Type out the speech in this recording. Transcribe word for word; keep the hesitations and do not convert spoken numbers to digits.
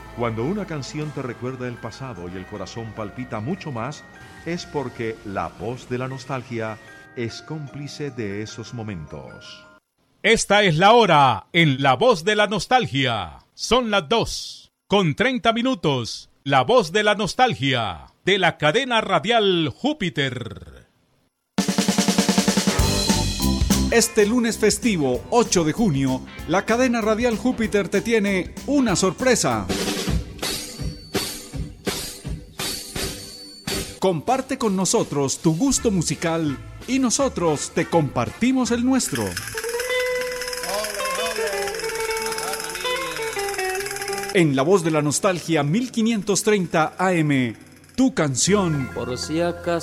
Cuando una canción te recuerda el pasado y el corazón palpita mucho más, es porque la voz de la nostalgia es cómplice de esos momentos. Esta es la hora en La Voz de la Nostalgia. Son las dos con treinta minutos. La Voz de la Nostalgia de la cadena radial Júpiter. Este lunes festivo ocho de junio, la cadena radial Júpiter te tiene una sorpresa. Comparte con nosotros tu gusto musical y nosotros te compartimos el nuestro. En La Voz de la Nostalgia mil quinientos treinta A M, tu canción. Por si acaso.